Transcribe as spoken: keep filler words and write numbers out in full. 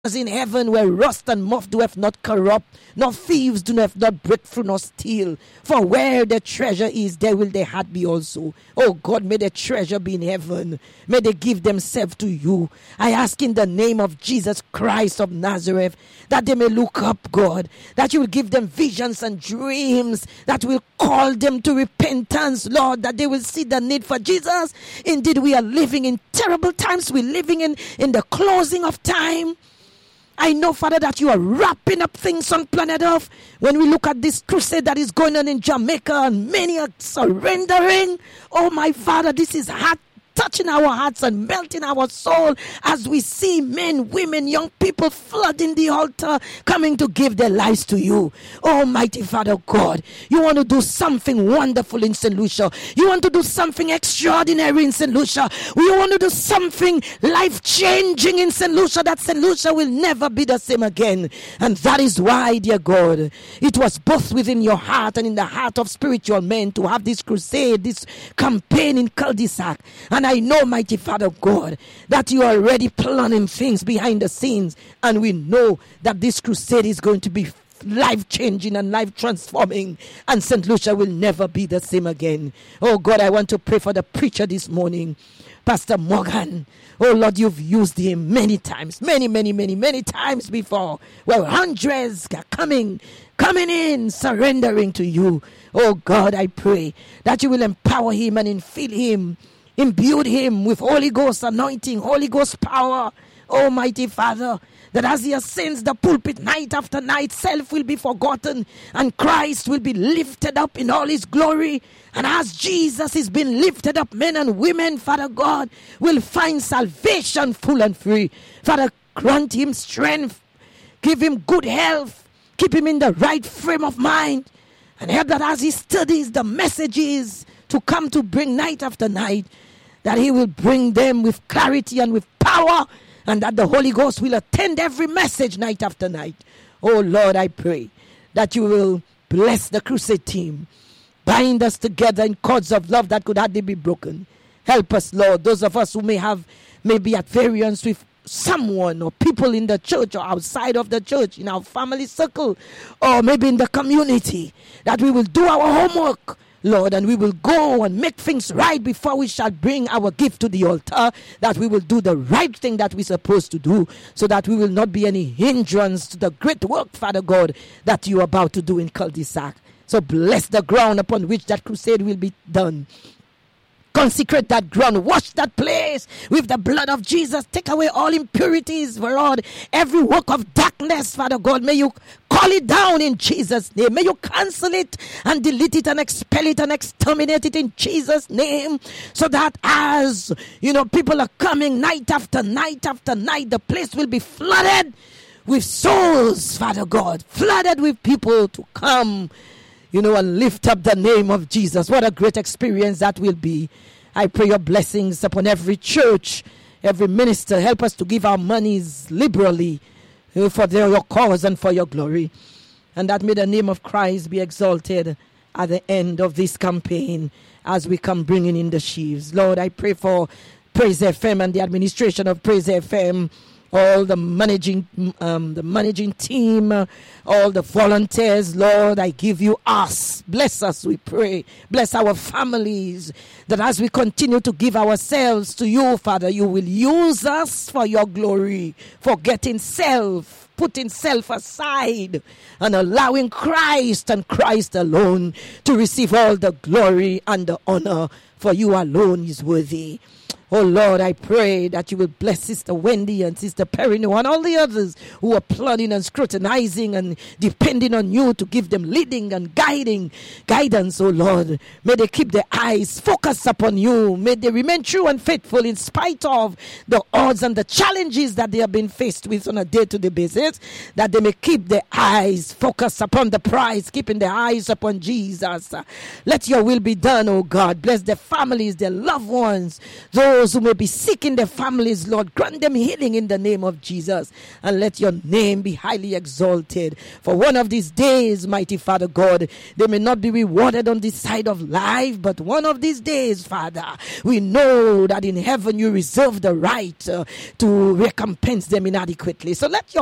in heaven where rust and moth doeth not corrupt, nor thieves do not, not break through nor steal. For where the treasure is, there will their heart be also. Oh God, may the treasure be in heaven. May they give themselves to you. I ask in the name of Jesus Christ of Nazareth that they may look up, God, that you will give them visions and dreams that will call them to repentance, Lord, that they will see the need for Jesus. Indeed, we are living in terrible times. We're living in, in the closing of time. I know, Father, that you are wrapping up things on planet Earth. When we look at this crusade that is going on in Jamaica and many are surrendering, oh my Father, this is heart touching our hearts and melting our soul as we see men, women, young people flooding the altar, coming to give their lives to you. Almighty Father God, you want to do something wonderful in Saint Lucia. You want to do something extraordinary in Saint Lucia. You want to do something life-changing in Saint Lucia, that Saint Lucia will never be the same again. And that is why, dear God, it was both within your heart and in the heart of spiritual men to have this crusade, this campaign in Cul-de-sac. And I know, mighty Father God, that you are already planning things behind the scenes. And we know that this crusade is going to be life-changing and life-transforming. And Saint Lucia will never be the same again. Oh God, I want to pray for the preacher this morning, Pastor Morgan. Oh Lord, you've used him many times, many, many, many, many times before. Well, hundreds are coming, coming in, surrendering to you. Oh God, I pray that you will empower him and infill him, imbue him with Holy Ghost anointing, Holy Ghost power, Almighty Father, that as he ascends the pulpit night after night, self will be forgotten and Christ will be lifted up in all his glory. And as Jesus is being lifted up, men and women, Father God, will find salvation full and free. Father, grant him strength, give him good health, keep him in the right frame of mind, and help that as he studies the messages to come to bring night after night, that he will bring them with clarity and with power, and that the Holy Ghost will attend every message night after night. Oh Lord, I pray that you will bless the crusade team. Bind us together in cords of love that could hardly be broken. Help us, Lord, those of us who may have, may be at variance with someone or people in the church or outside of the church, in our family circle, or maybe in the community, that we will do our homework, Lord, and we will go and make things right before we shall bring our gift to the altar, that we will do the right thing that we're supposed to do, so that we will not be any hindrance to the great work, Father God, that you are about to do in Cul-de-sac. So bless the ground upon which that crusade will be done. Consecrate that ground. Wash that place with the blood of Jesus. Take away all impurities, Lord. Every work of darkness, Father God, may you call it down in Jesus' name. May you cancel it and delete it and expel it and exterminate it in Jesus' name. So that as, you know, people are coming night after night after night, the place will be flooded with souls, Father God. Flooded with people to come, you know, and lift up the name of Jesus. What a great experience that will be. I pray your blessings upon every church, every minister. Help us to give our monies liberally uh, for their, your cause and for your glory. And that may the name of Christ be exalted at the end of this campaign as we come bringing in the sheaves. Lord, I pray for Praise F M and the administration of Praise F M, all the managing um, the managing team, uh, all the volunteers. Lord, I give you us. Bless us, we pray. Bless our families, that as we continue to give ourselves to you, Father, you will use us for your glory, forgetting self, putting self aside, and allowing Christ and Christ alone to receive all the glory and the honor, for you alone is worthy. Oh Lord, I pray that you will bless Sister Wendy and Sister Perino and all the others who are planning and scrutinizing and depending on you to give them leading and guiding guidance, oh Lord. May they keep their eyes focused upon you. May they remain true and faithful in spite of the odds and the challenges that they have been faced with on a day-to-day basis, that they may keep their eyes focused upon the prize, keeping their eyes upon Jesus. Let your will be done, oh God. Bless their families, their loved ones, those those who may be sick in their families, Lord, grant them healing in the name of Jesus. And let your name be highly exalted. For one of these days, mighty Father God, they may not be rewarded on this side of life, but one of these days, Father, we know that in heaven you reserve the right uh, to recompense them inadequately. So let your